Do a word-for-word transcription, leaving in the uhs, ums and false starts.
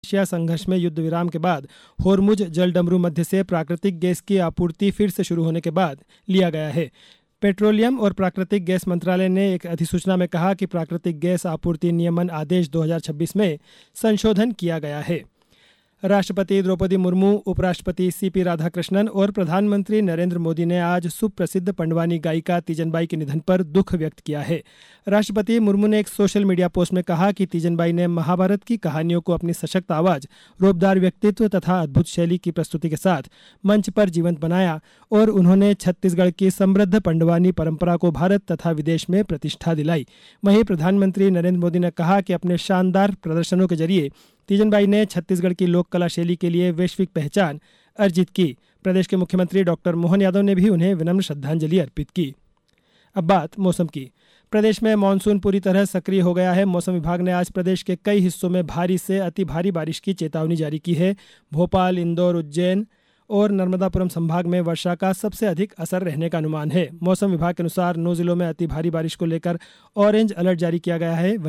Asia संघर्ष में युद्ध विराम के बाद होर्मुज जलडमरू मध्य से प्राकृतिक गैस की आपूर्ति फिर से शुरू होने के बाद लिया गया है। पेट्रोलियम और प्राकृतिक गैस मंत्रालय ने एक अधिसूचना में कहा कि प्राकृतिक गैस आपूर्ति नियमन आदेश दो हज़ार छब्बीस में संशोधन किया गया है। राष्ट्रपति द्रौपदी मुर्मू, उपराष्ट्रपति सीपी राधाकृष्णन और प्रधानमंत्री नरेंद्र मोदी ने आज सुप्रसिद्ध पंडवानी गायिका तीजन बाई के निधन पर दुख व्यक्त किया है। राष्ट्रपति मुर्मू ने एक सोशल मीडिया पोस्ट में कहा कि तीजन बाई ने महाभारत की कहानियों को अपनी सशक्त आवाज, रोबदार व्यक्तित्व तथा अद्भुत शैली की प्रस्तुति के साथ मंच पर जीवंत बनाया और उन्होंने छत्तीसगढ़ की समृद्ध पंडवानी परंपरा को भारत तथा विदेश में प्रतिष्ठा दिलाई। वहीं प्रधानमंत्री नरेंद्र मोदी ने कहा कि अपने शानदार प्रदर्शनों के जरिए तीजन बाई ने छत्तीसगढ़ की लोक कला शैली के लिए वैश्विक पहचान अर्जित की। प्रदेश के मुख्यमंत्री डॉक्टर मोहन यादव ने भी उन्हें विनम्र श्रद्धांजलि अर्पित की। अब बात मौसम की। प्रदेश में मानसून पूरी तरह सक्रिय हो गया है। मौसम विभाग ने आज प्रदेश के कई हिस्सों में भारी से अति भारी बारिश की चेतावनी जारी की है। भोपाल, इंदौर, उज्जैन और नर्मदापुरम संभाग में वर्षा का सबसे अधिक असर रहने का अनुमान है। मौसम विभाग के अनुसार नौ जिलों में अति भारी बारिश को लेकर ऑरेंज अलर्ट जारी किया गया है।